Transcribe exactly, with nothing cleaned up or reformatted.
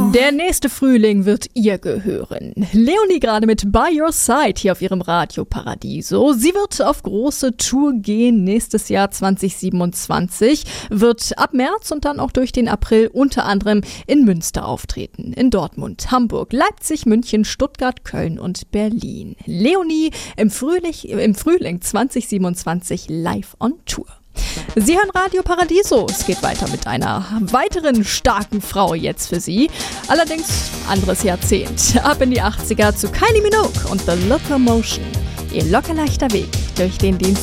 Der nächste Frühling wird ihr gehören. Leonie gerade mit By Your Side hier auf ihrem Radio Paradiso. Sie wird auf große Tour gehen nächstes Jahr zwanzig siebenundzwanzig, wird ab März und dann auch durch den April unter anderem in Münster auftreten, in Dortmund, Hamburg, Leipzig, München, Stuttgart, Köln und Berlin. Leonie im Frühling, im Frühling zwanzig siebenundzwanzig live on Tour. Sie hören Radio Paradiso. Es geht weiter mit einer weiteren starken Frau jetzt für Sie. Allerdings anderes Jahrzehnt. Ab in die achtziger zu Kylie Minogue und The Locomotion. Ihr lockerleichter Weg durch den Dienst.